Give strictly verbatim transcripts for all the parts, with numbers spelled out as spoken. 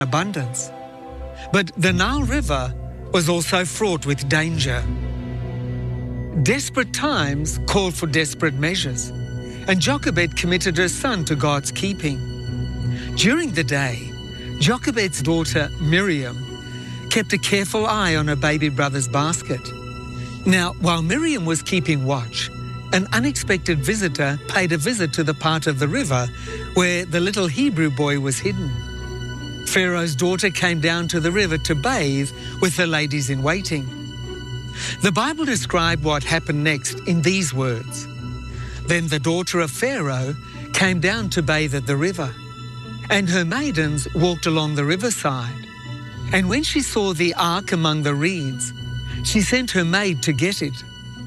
abundance. But the Nile River was also fraught with danger. Desperate times called for desperate measures, and Jochebed committed her son to God's keeping. During the day, Jochebed's daughter Miriam kept a careful eye on her baby brother's basket. Now, while Miriam was keeping watch, an unexpected visitor paid a visit to the part of the river where the little Hebrew boy was hidden. Pharaoh's daughter came down to the river to bathe with the ladies in waiting. The Bible described what happened next in these words. Then the daughter of Pharaoh came down to bathe at the river, and her maidens walked along the riverside. And when she saw the ark among the reeds, she sent her maid to get it.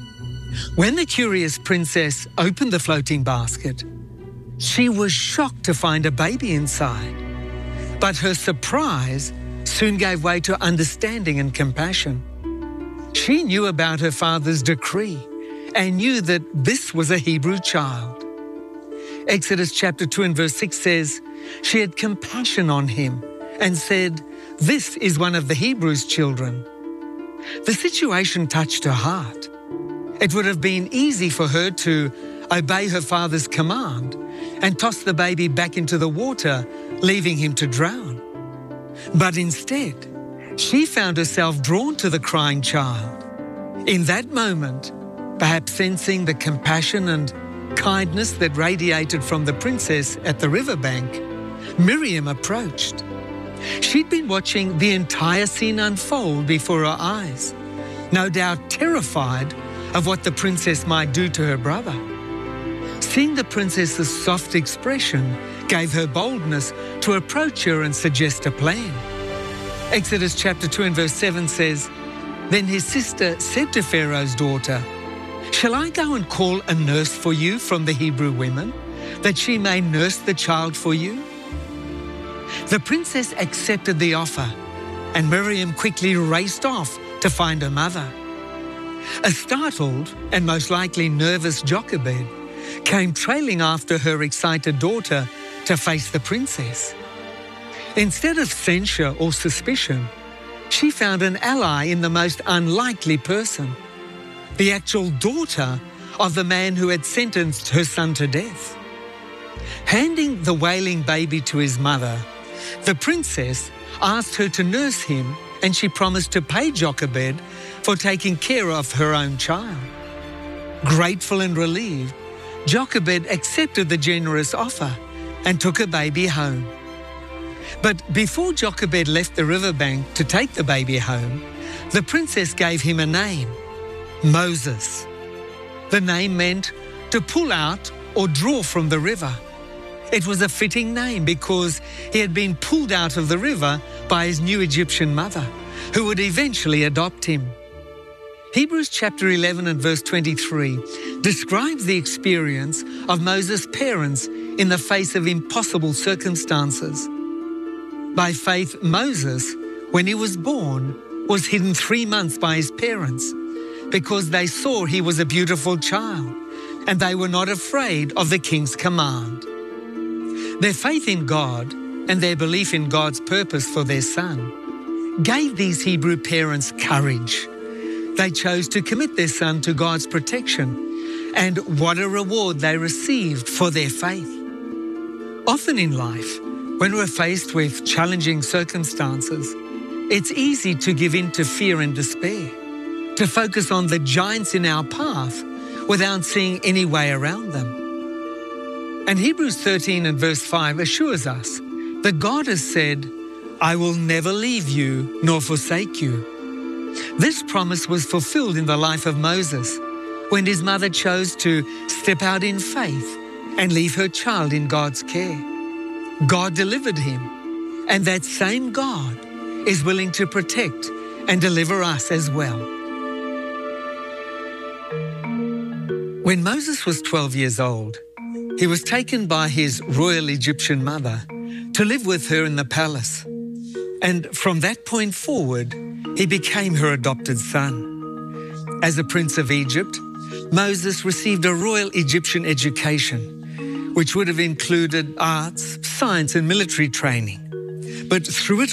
When the curious princess opened the floating basket, she was shocked to find a baby inside. But her surprise soon gave way to understanding and compassion. She knew about her father's decree and knew that this was a Hebrew child. Exodus chapter two and verse six says, she had compassion on him and said, "This is one of the Hebrews' children." The situation touched her heart. It would have been easy for her to obey her father's command and toss the baby back into the water, leaving him to drown. But instead, she found herself drawn to the crying child. In that moment, perhaps sensing the compassion and kindness that radiated from the princess at the riverbank, Miriam approached. She'd been watching the entire scene unfold before her eyes, no doubt terrified of what the princess might do to her brother. Seeing the princess's soft expression gave her boldness to approach her and suggest a plan. Exodus chapter two and verse seven says, "Then his sister said to Pharaoh's daughter, 'Shall I go and call a nurse for you from the Hebrew women, that she may nurse the child for you?' The princess accepted the offer, and Miriam quickly raced off to find her mother. A startled and most likely nervous Jochebed came trailing after her excited daughter to face the princess. Instead of censure or suspicion, she found an ally in the most unlikely person, the actual daughter of the man who had sentenced her son to death. Handing the wailing baby to his mother, the princess asked her to nurse him, and she promised to pay Jochebed for taking care of her own child. Grateful and relieved, Jochebed accepted the generous offer and took her baby home. But before Jochebed left the riverbank to take the baby home, the princess gave him a name, Moses. The name meant to pull out or draw from the river. It was a fitting name because he had been pulled out of the river by his new Egyptian mother, who would eventually adopt him. Hebrews chapter eleven and verse twenty-three describes the experience of Moses' parents in the face of impossible circumstances. By faith, Moses, when he was born, was hidden three months by his parents because they saw he was a beautiful child and they were not afraid of the king's command. Their faith in God and their belief in God's purpose for their son gave these Hebrew parents courage. They chose to commit their son to God's protection, and what a reward they received for their faith. Often in life, when we're faced with challenging circumstances, it's easy to give in to fear and despair, to focus on the giants in our path without seeing any way around them. And Hebrews thirteen and verse five assures us that God has said, "I will never leave you nor forsake you." This promise was fulfilled in the life of Moses when his mother chose to step out in faith and leave her child in God's care. God delivered him, and that same God is willing to protect and deliver us as well. When Moses was twelve years old, he was taken by his royal Egyptian mother to live with her in the palace. And from that point forward, he became her adopted son. As a prince of Egypt, Moses received a royal Egyptian education, which would have included arts, science, and military training. But through it